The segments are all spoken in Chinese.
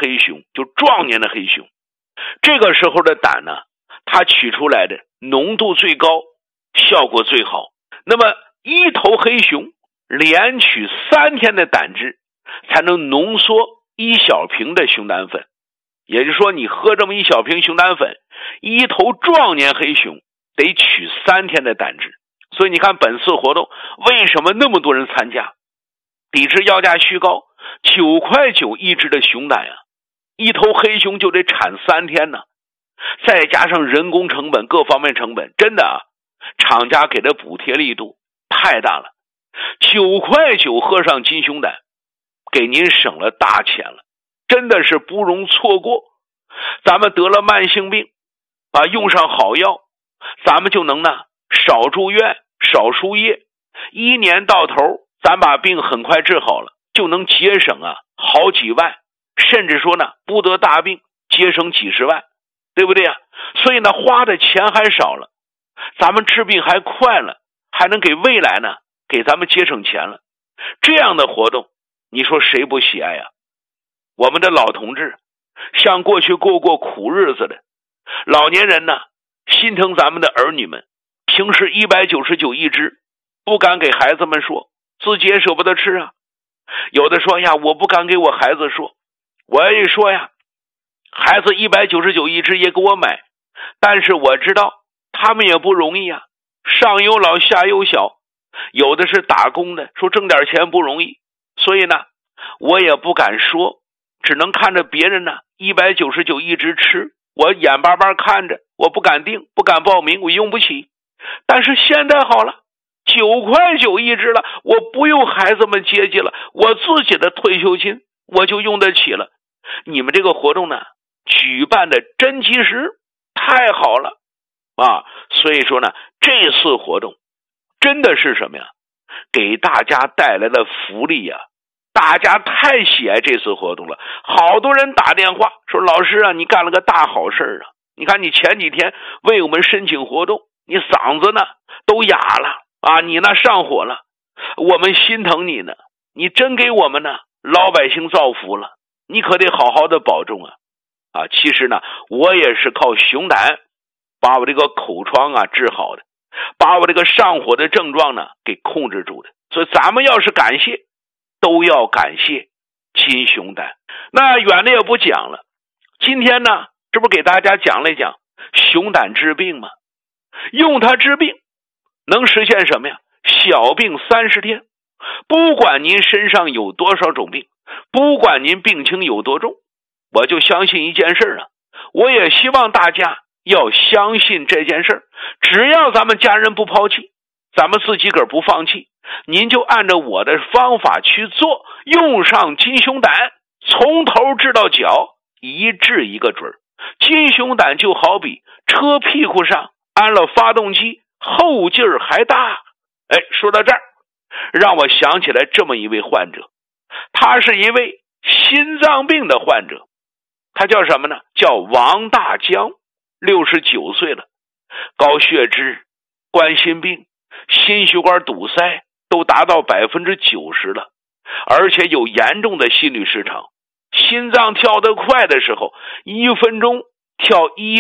黑熊，就壮年的黑熊。这个时候的胆呢，它取出来的浓度最高，效果最好。那么一头黑熊连取3天的胆汁，才能浓缩1小瓶的熊胆粉。也就是说，你喝这么1小瓶熊胆粉，一头壮年黑熊得取3天的胆汁。所以你看本次活动为什么那么多人参加？抵制要价虚高，9.9块一只的熊胆啊，一头黑熊就得产3天呢，再加上人工成本各方面成本，真的啊，厂家给的补贴力度太大了。9.9块喝上金熊胆，给您省了大钱了，真的是不容错过。咱们得了慢性病用上好药，咱们就能呢少住院少输液，1年到头咱把病很快治好了，就能节省好几万，甚至说呢不得大病节省几十万，对不对啊？所以呢花的钱还少了，咱们治病还快了，还能给未来呢给咱们节省钱了。这样的活动你说谁不喜爱啊？我们的老同志，像过去过苦日子的老年人呢，心疼咱们的儿女们，平时199一只，不敢给孩子们说，自己也舍不得吃啊。有的说呀，我不敢给我孩子说，我也说呀，孩子199一只也给我买，但是我知道他们也不容易啊，上有老下有小，有的是打工的，说挣点钱不容易，所以呢我也不敢说，只能看着别人呢199一只吃，我眼巴巴看着，我不敢订，不敢报名，我用不起。但是现在好了，9.9块一只了，我不用孩子们接济了，我自己的退休金我就用得起了。你们这个活动呢举办的真及时，太好了所以说呢这次活动真的是什么呀？给大家带来了福利呀！大家太喜爱这次活动了，好多人打电话说，老师啊，你干了个大好事啊！你看你前几天为我们申请活动，你嗓子呢都哑了你呢上火了，我们心疼你呢，你真给我们呢老百姓造福了，你可得好好的保重其实呢我也是靠熊胆把我这个口疮治好的，把我这个上火的症状呢给控制住的。所以咱们要是感谢，都要感谢金熊胆。那远的也不讲了，今天呢这不给大家讲了一讲熊胆治病吗？用它治病能实现什么呀？小病30天。不管您身上有多少种病，不管您病情有多重，我就相信一件事我也希望大家要相信这件事，只要咱们家人不抛弃，咱们自己个儿不放弃，您就按照我的方法去做，用上金熊胆，从头治到脚，一治一个准。金熊胆就好比车屁股上安了发动机，后劲儿还大。说到这儿，让我想起来这么一位患者，他是一位心脏病的患者，他叫什么呢？叫王大江，69岁了，高血脂、冠心病、心血管堵塞都达到90%了，而且有严重的心律失常，心脏跳得快的时候1分钟跳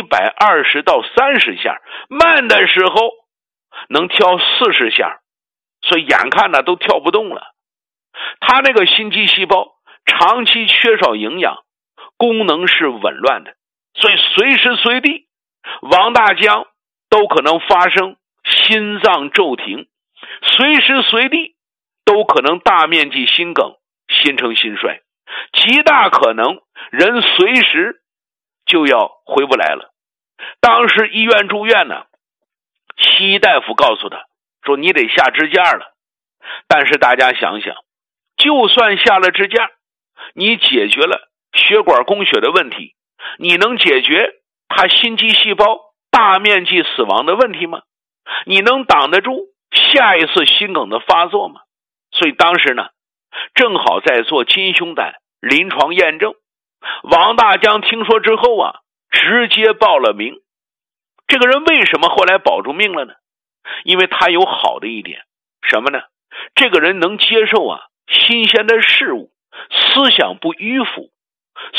120到30下，慢的时候能跳40下，所以眼看呢都跳不动了。他那个心肌细胞长期缺少营养，功能是紊乱的，所以随时随地王大江都可能发生心脏骤停，随时随地都可能大面积心梗、心程心衰，极大可能人随时就要回不来了。当时医院住院呢，西医大夫告诉他说，你得下支架了。但是大家想想，就算下了支架，你解决了血管供血的问题，你能解决他心肌细胞大面积死亡的问题吗？你能挡得住下一次心梗的发作吗？所以当时呢，正好在做金熊胆临床验证，王大江听说之后直接报了名。这个人为什么后来保住命了呢？因为他有好的一点，什么呢？这个人能接受新鲜的事物，思想不迂腐，